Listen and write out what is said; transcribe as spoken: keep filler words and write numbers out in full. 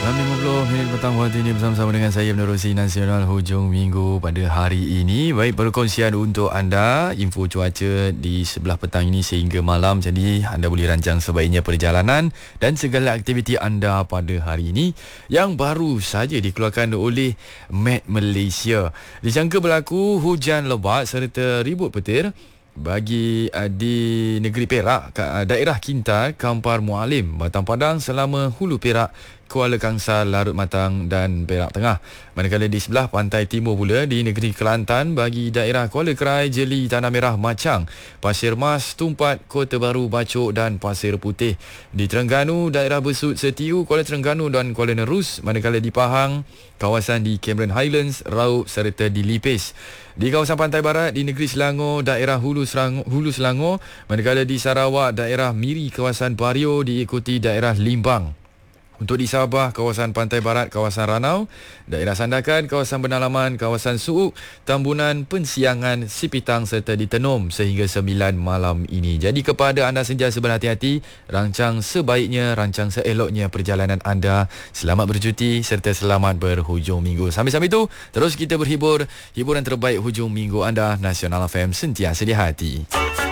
enam lima puluh minit petang waktu ini bersama-sama dengan saya menerusi Nasional Hujung Minggu pada hari ini. Baik, perkongsian untuk anda info cuaca di sebelah petang ini sehingga malam. Jadi anda boleh rancang sebaiknya perjalanan dan segala aktiviti anda pada hari ini yang baru saja dikeluarkan oleh Met Malaysia. Dijangka berlaku hujan lebat serta ribut petir bagi uh, di negeri Perak, uh, daerah Kintar, Kampar Mualim, Batang Padang, Selama, Hulu Perak, Kuala Kangsar, Larut Matang dan Perak Tengah. Manakala di sebelah pantai timur pula di negeri Kelantan bagi daerah Kuala Kerai, Jeli, Tanah Merah, Machang, Pasir Mas, Tumpat, Kota Baru, Bacok dan Pasir Putih. Di Terengganu, daerah Besut, Setiu, Kuala Terengganu dan Kuala Nerus. Manakala di Pahang, kawasan di Cameron Highlands, Raub serta di Lipis. Di kawasan pantai barat di negeri Selangor, daerah Hulu Selangor, Hulu Selangor. Manakala di Sarawak, daerah Miri, kawasan Bario diikuti daerah Limbang. Untuk di Sabah, kawasan pantai barat, kawasan Ranau, daerah Sandakan, kawasan Benalaman, kawasan Suuk, Tambunan, Pensiangan, Sipitang serta di Tenom sehingga sembilan malam ini. Jadi kepada anda sentiasa berhati-hati, rancang sebaiknya, rancang seeloknya perjalanan anda. Selamat bercuti serta selamat berhujung minggu. Sambil-sambil itu, terus kita berhibur, hiburan terbaik hujung minggu anda. Nasional F M sentiasa di hati.